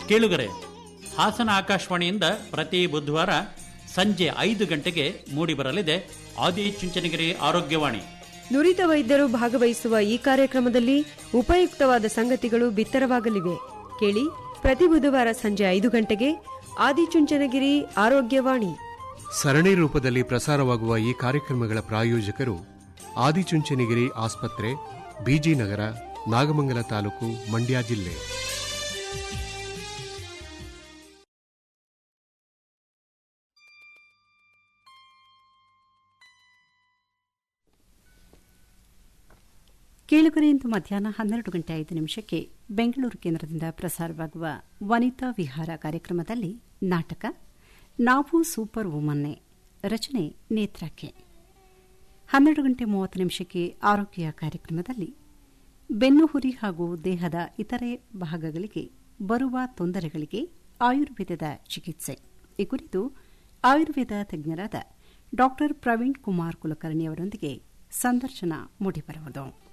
ಕೇಳುಗರೆ, ಹಾಸನ ಆಕಾಶವಾಣಿಯಿಂದ ಪ್ರತಿ ಬುಧವಾರ ಸಂಜೆ 5 ಗಂಟೆಗೆ ಮೂಡಿಬರಲಿದೆ ಆದಿಚುಂಚನಗಿರಿ ಆರೋಗ್ಯವಾಣಿ. ನುರಿತ ವೈದ್ಯರು ಭಾಗವಹಿಸುವ ಈ ಕಾರ್ಯಕ್ರಮದಲ್ಲಿ ಉಪಯುಕ್ತವಾದ ಸಂಗತಿಗಳು ಬಿತ್ತರವಾಗಲಿವೆ. ಕೇಳಿ, ಪ್ರತಿ ಬುಧವಾರ ಸಂಜೆ 5 ಗಂಟೆಗೆ ಆದಿಚುಂಚನಗಿರಿ ಆರೋಗ್ಯವಾಣಿ. ಸರಣಿ ರೂಪದಲ್ಲಿ ಪ್ರಸಾರವಾಗುವ ಈ ಕಾರ್ಯಕ್ರಮಗಳ ಪ್ರಾಯೋಜಕರು ಆದಿಚುಂಚನಗಿರಿ ಆಸ್ಪತ್ರೆ, ಬಿಜಿ ನಗರ, ನಾಗಮಂಗಲ ತಾಲೂಕು, ಮಂಡ್ಯ ಜಿಲ್ಲೆ. ಕೇಳುಗರೆ, ಇಂದು ಮಧ್ಯಾಹ್ನ 12:05 ಬೆಂಗಳೂರು ಕೇಂದ್ರದಿಂದ ಪ್ರಸಾರವಾಗುವ ವನಿತಾ ವಿಹಾರ ಕಾರ್ಯಕ್ರಮದಲ್ಲಿ ನಾಟಕ ನಾವು ಸೂಪರ್ ವುಮನ್ನೇ, ರಚನೆ ನೇತ್ರಕ್ಕೆ. 12:30 ಆರೋಗ್ಯ ಕಾರ್ಯಕ್ರಮದಲ್ಲಿ ಬೆನ್ನುಹುರಿ ಹಾಗೂ ದೇಹದ ಇತರೆ ಭಾಗಗಳಿಗೆ ಬರುವ ತೊಂದರೆಗಳಿಗೆ ಆಯುರ್ವೇದದ ಚಿಕಿತ್ಸೆ ಈ ಕುರಿತು ಆಯುರ್ವೇದ ತಜ್ಞರಾದ ಡಾ ಪ್ರವೀಣ್ ಕುಮಾರ್ ಕುಲಕರ್ಣಿ ಅವರೊಂದಿಗೆ ಸಂದರ್ಶನ ಮೂಡಿಬರುವುದು.